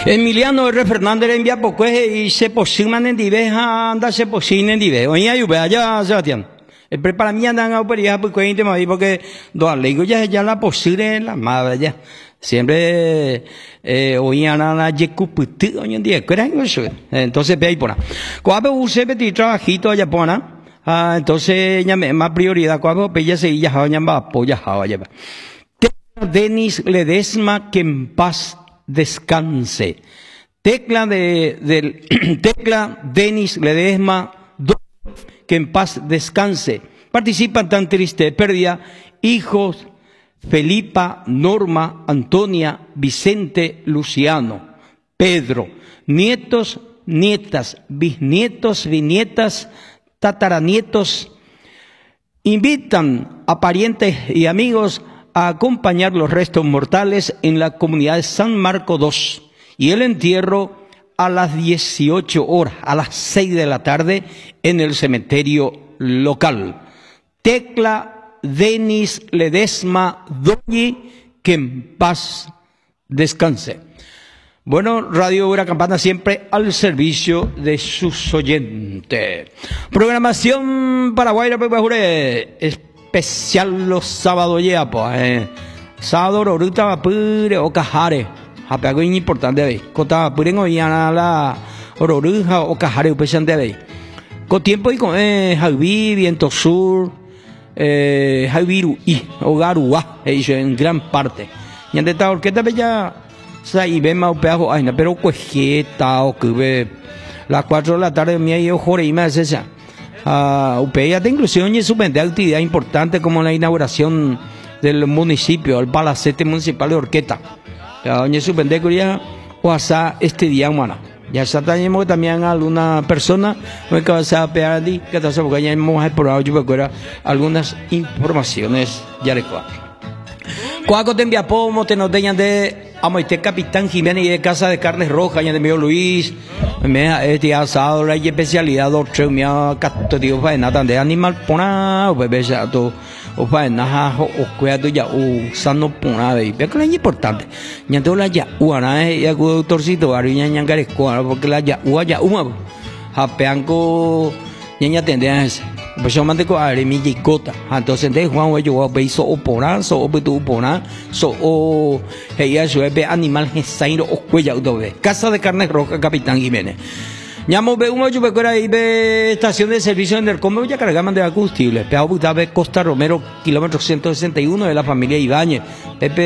Emiliano R. Fernández envía pocueje y se posiman en diveja, anda se posimen en diveja. Oye, ayuda, allá, Sebastián. Para mí andan a operar porque ya la posible la madre ya. Siempre oían a la yecuputu, hoy en día, entonces ve ahí por ahí. Cuando usted ve trabajito allá por ahí, entonces ya más prioridad, cuando ya se ya va apoya ya. Denis Ledesma, que en paz descanse. Tecla Denis Ledesma, que en paz descanse. Participan tan triste pérdida hijos Felipa, Norma, Antonia, Vicente, Luciano, Pedro, nietos, nietas, bisnietos, bisnietas, tataranietos. Invitan a parientes y amigos a acompañar los restos mortales en la comunidad de San Marco II y el entierro a las 18 horas, a las 6 de la tarde en el cementerio local. Tecla Denis Ledesma Doñi, que en paz descanse. Bueno, Radio Hora Campana siempre al servicio de sus oyentes. Programación paraguaya, especial los sábados ya, pues. Sábado, Roruta, Vapure o Cajare. Algo importante, ¿veis? Cota, Puren hoy a la Roruja o Cajare, especialmente, ¿veis? Con tiempo y con Javi, Viento Sur, Javiru y Hogarua, en gran parte. Y ante esta orquesta, bella. Y vemos un pedazo, pero cuejeta o que ve las 4 de la tarde, me ha ido Jorge y me hace esa. UPEA de inclusión y su actividad importante como la inauguración del municipio, el palacete municipal de Orqueta. Doña su pendecuría o hasta este día, humana. Ya está también alguna persona que va a pegar allí, que está porque ya hemos explorado algunas informaciones ya de cuaco te envía pomo, te nos deñan de Amoite Capitán Jiménez y de Casa de Carnes Rojas, ya de mío Luis, me este asado, la especialidad, doctor, me ha casto, tío, faena, tan de animal, pona, bebé, ya todo, o faena, o cuidado ya, usando pona, ve que es importante, ya todo la ya, uana, ya, doctorcito, ariña, ñangaresco, porque la ya, japeanco, ya tendría ese. Pues yo mandé con mi yicota, entonces de Juan yo veis so opona, so opetu opona, so o ella suebe animal gesairo o cuella doble. Casa de Carnes Rojas, Capitán Jiménez. Llamo ve uno yo me ahí ve estación de servicio en el como ya cargaban de combustible. Peao Costa Romero, kilómetro 161 de la familia Ibáñez.